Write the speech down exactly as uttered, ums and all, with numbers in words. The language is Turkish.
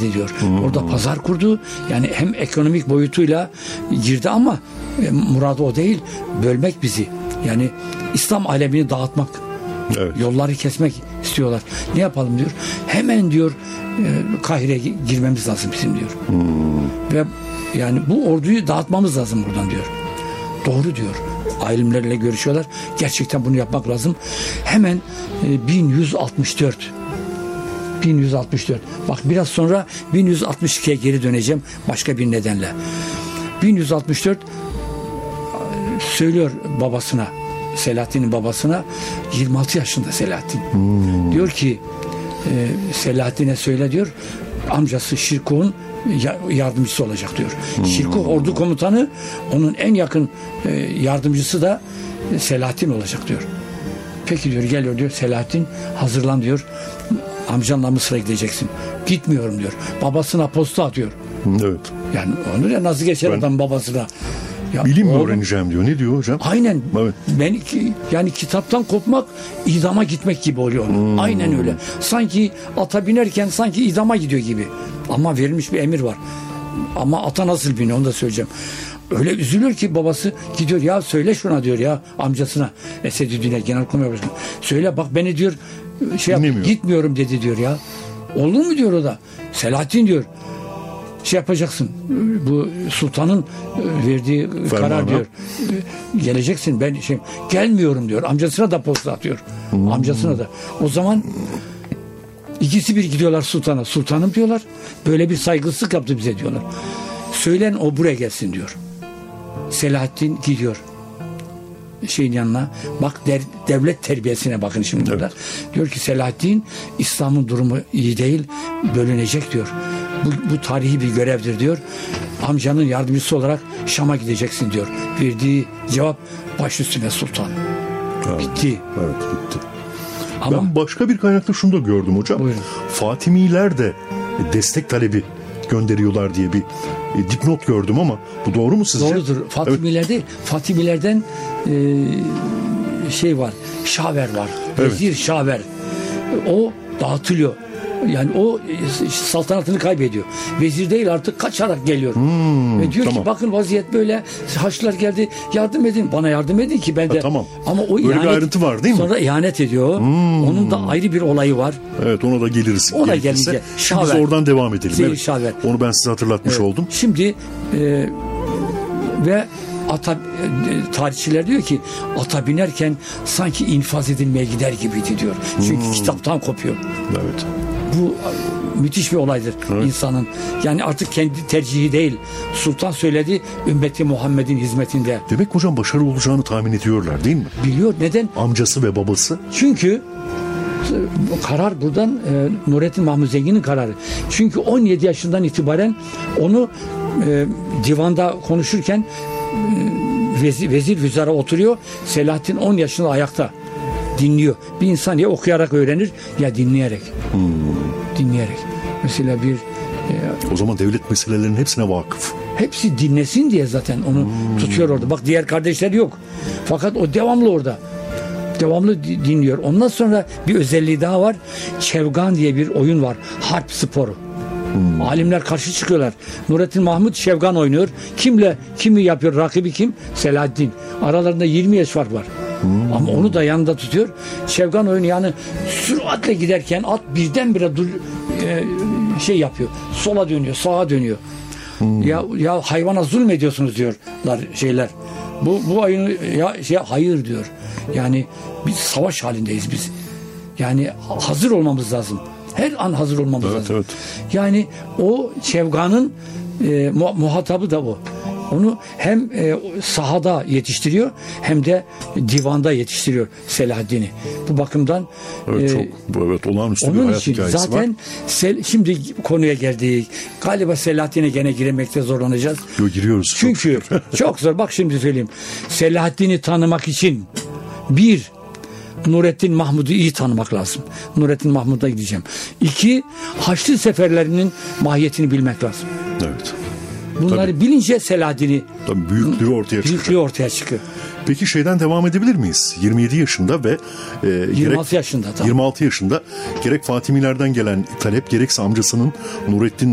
girdi diyor. Hmm. Orada pazar kurdu. Yani hem ekonomik boyutuyla girdi ama e, muradı o değil. Bölmek bizi. Yani İslam alemini dağıtmak. Evet. Yolları kesmek istiyorlar. Ne yapalım diyor. Hemen diyor e, Kahire'ye girmemiz lazım bizim diyor. Hmm. Ve yani bu orduyu dağıtmamız lazım buradan diyor. Doğru diyor. Alimlerle görüşüyorlar. Gerçekten bunu yapmak lazım. Hemen e, bin yüz altmış dört bin yüz altmış dört bak biraz sonra bin yüz altmış ikiye geri döneceğim başka bir nedenle. bin yüz altmış dört söylüyor babasına, Selahaddin'in babasına, yirmi altı yaşında Selahaddin. Hmm. Diyor ki e, Selahaddin'e söyle diyor, amcası Şirkuh'un yardımcısı olacak diyor. Hmm. Şirkuh ordu komutanı, onun en yakın e, yardımcısı da Selahaddin olacak diyor. Peki diyor, geliyor diyor Selahaddin, hazırlan diyor, amcanla Mısır'a gideceksin. Gitmiyorum diyor. Babasına posta atıyor. Evet. Yani onu da nasıl geçer ben... adam babasına? Ya, bilim mi öğreneceğim diyor. Ne diyor hocam? Aynen. Evet. Ben yani kitaptan kopmak idama gitmek gibi oluyor. Hmm. Aynen öyle. Sanki ata binerken sanki idama gidiyor gibi. Ama verilmiş bir emir var. Ama ata nasıl biniyor onu da söyleyeceğim. Öyle üzülür ki babası, gidiyor ya söyle şuna diyor ya amcasına, Esedüddin'e, Genelkurmay Başkanı. Söyle bak beni diyor şey yap, gitmiyorum dedi diyor ya. Olur mu diyor o da. Selahaddin diyor. Şey yapacaksın, bu sultanın verdiği Fermanı. Karar diyor, geleceksin, ben şey gelmiyorum diyor, amcasına da posta atıyor. Hmm. Amcasına da. O zaman ikisi bir gidiyorlar sultana. Sultanım diyorlar, böyle bir saygısızlık yaptı bize diyorlar. Söylen o buraya gelsin diyor. Selahaddin gidiyor şeyin yanına. Bak der, devlet terbiyesine bakın şimdi evet. Burada. Diyor ki Selahaddin, İslam'ın durumu iyi değil, bölünecek diyor. Bu, bu tarihi bir görevdir diyor. Amcanın yardımcısı olarak Şam'a gideceksin diyor. Verdiği cevap baş üstüne sultan. Evet. Bitti. Evet bitti. Ama, ben başka bir kaynakta şunu da gördüm hocam. Buyurun. Fatimiler de destek talebi gönderiyorlar diye bir e, dipnot gördüm ama bu doğru mu sizce? Doğrudur. Fatimiler evet. Değil. Fatimilerden e, şey var. Şaver var. Vezir evet. Şaver. O dağıtılıyor. Yani o saltanatını kaybediyor. Vezir değil artık, kaçarak geliyor. Hmm, Ve diyor tamam. ki bakın vaziyet böyle. Haçlılar geldi, yardım edin. Bana yardım edin ki ben de. Ha, tamam. Ama o böyle ihanet, bir ayrıntı var değil mi? Sonra ihanet ediyor. Hmm. Onun da ayrı bir olayı var. Evet, ona da geliriz. Ona gelince. Biz oradan devam edelim. Zehir evet. Şaver. Onu ben size hatırlatmış evet. oldum. Şimdi e, ve ata, e, tarihçiler diyor ki ata binerken sanki infaz edilmeye gider gibiydi diyor. Çünkü hmm. kitaptan kopuyor. Evet. Bu müthiş bir olaydır evet. insanın. Yani artık kendi tercihi değil. Sultan söyledi, ümmeti Muhammed'in hizmetinde. Demek hocam başarılı olacağını tahmin ediyorlar değil mi? Biliyor. Neden? Amcası ve babası. Çünkü karar buradan e, Nurettin Mahmud Zengin'in kararı. Çünkü on yedi yaşından itibaren onu e, divanda konuşurken e, vezir, vezir vüzara oturuyor. Selahaddin on yaşında ayakta dinliyor. Bir insan ya okuyarak öğrenir ya dinleyerek. Hmm. Dinleyerek. Mesela bir e, o zaman devlet meselelerinin hepsine vakıf. Hepsi dinlesin diye zaten onu hmm. tutuyor orada. Bak diğer kardeşler yok. Fakat o devamlı orada. Devamlı dinliyor. Ondan sonra bir özelliği daha var. Şevgan diye bir oyun var. Harp sporu. Hmm. Alimler karşı çıkıyorlar. Nurettin Mahmud Şevgan oynuyor. Kimle kimi yapıyor? Rakibi kim? Selahaddin. Aralarında yirmi yaş fark var. Hmm. Ama onu da yanında tutuyor. Şevgan oyunu yani süratle giderken at birdenbire dur, e, şey yapıyor. Sola dönüyor, sağa dönüyor. Hmm. Ya ya hayvana zulmediyorsunuz diyorlar şeyler. Bu bu oyunu ya şey hayır diyor. Yani biz savaş halindeyiz biz. Yani hazır olmamız lazım. Her an hazır olmamız evet, lazım. Evet. Yani o Şevgan'ın e, muhatabı da o. Onu hem e, sahada yetiştiriyor hem de divanda yetiştiriyor Selahaddin'i. Bu bakımdan evet, çok, e, evet, olağanüstü bir hayat için hikayesi zaten var. Sel, şimdi konuya geldik. Galiba Selahaddin'e gene giremekte zorlanacağız. Yok, giriyoruz. Çünkü çok, çok zor. Bak şimdi söyleyeyim. Selahaddin'i tanımak için bir, Nurettin Mahmud'u iyi tanımak lazım. Nurettin Mahmud'a gideceğim. İki, Haçlı seferlerinin mahiyetini bilmek lazım. Evet. Bunları tabii. bilince Selahaddin'i büyüklüğü ortaya çıkıyor. Büyüklüğü ortaya çıkıyor. Peki şeyden devam edebilir miyiz? yirmi yedi yaşında ve e, yirmi altı gerek, yaşında. Tamam. yirmi altı yaşında gerek Fatimilerden gelen talep gerekse amcasının Nurettin